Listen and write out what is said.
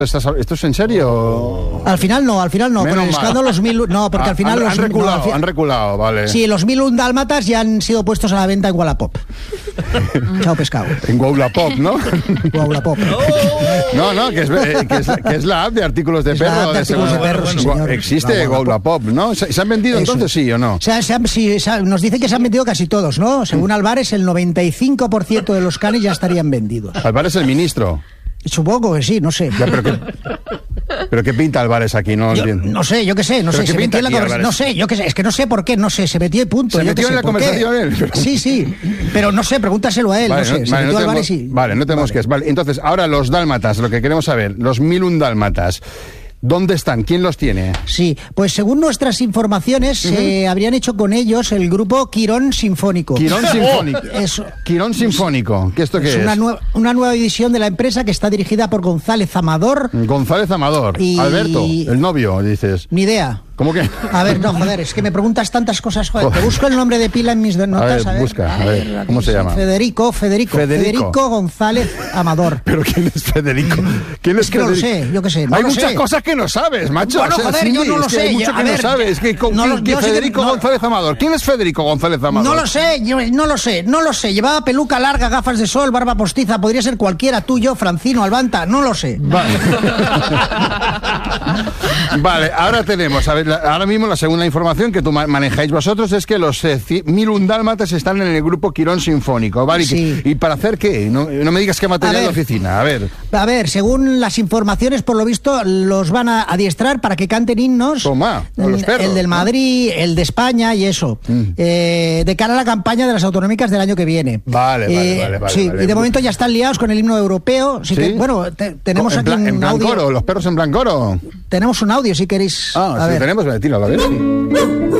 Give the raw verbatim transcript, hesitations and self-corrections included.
¿Esto es en serio? Al final no, al final no. Menos con el escándalo los mil... No, porque ah, al final han, los... Han reculado, no, fin... han reculado, vale. Sí, los mil un dálmatas ya han sido puestos a la venta en Wallapop. Chao pescado. En Wallapop, ¿no? Wallapop. No, no, que es, eh, que, es, que es la app de artículos de es perro. La app de artículos de, de perro, sí, señor. Existe Wallapop, ¿no? ¿Se, ¿Se han vendido Eso. entonces, sí o no? O sea, se han, sí, se han, nos dicen que se han vendido casi todos, ¿no? Según Álvarez, el noventa y cinco por ciento de los canes ya estarían vendidos. Álvarez es el ministro. Supongo que sí, no sé. Ya, pero, qué, pero qué pinta Álvarez aquí, no yo, entiendo. No sé, yo qué sé, no sé. Se metió en la conversación. No sé, yo qué sé, es que no sé por qué, no sé, se metió y punto. Se yo metió sé, en la conversación qué. él. Pero... Sí, sí, pero no sé, pregúntaselo a él, vale, no sé. No, se vale, metió no Álvarez tenemos, y... vale, no tenemos vale. que es. Vale, entonces, ahora los dálmatas, lo que queremos saber, los mil un dálmatas. ¿Dónde están? ¿Quién los tiene? Sí, pues según nuestras informaciones, uh-huh. eh, habrían hecho con ellos el grupo Quirón Sinfónico. Quirón Sinfónico. Eso. Quirón Sinfónico. ¿Qué esto qué es? Es una, nue- una nueva división de la empresa que está dirigida por González Amador. González Amador. Y... Alberto, el novio, dices. Ni idea. ¿Cómo que? A ver, no, joder, es que me preguntas tantas cosas, joder. Te busco el nombre de pila en mis notas. A ver, a ver busca, a ver, a ver ¿cómo se llama? Federico, Federico, Federico. Federico González Amador. ¿Pero quién es Federico? ¿Quién es, es que Federico? No lo sé, yo qué sé. No hay lo muchas sé. cosas que no sabes, macho. Bueno, o sea, joder, sí, yo no lo es que sé. Hay mucho a que ver, no sabes. Que, con, no, ¿quién, que Federico que, no, González Amador. ¿Quién es Federico González Amador? No lo sé, yo no lo sé, no lo sé. Llevaba peluca larga, gafas de sol, barba postiza. Podría ser cualquiera, tú, yo, Francino, Albanta, no lo sé. Vale. Vale, ahora tenemos, a ver, ahora mismo la segunda información que tú manejáis vosotros es que los eh, mil un dálmatas están en el grupo Quirón Sinfónico, ¿vale? Sí. ¿Y para hacer qué? No, no me digas qué material de oficina, a ver. A ver, según las informaciones, por lo visto, los van a adiestrar para que canten himnos. Toma, a los perros, el del Madrid, ¿no? El de España y eso. Mm. Eh, de cara a la campaña de las autonómicas del año que viene. Vale, vale, eh, vale, vale. Sí, vale. Y de momento ya están liados con el himno europeo. Así ¿Sí? que, bueno, te, tenemos en aquí plan, un en plan audio. Coro, los perros en plan coro. Tenemos un audio, si queréis. Ah, a sí, ver. tenemos, tíralo, a ver. Sí.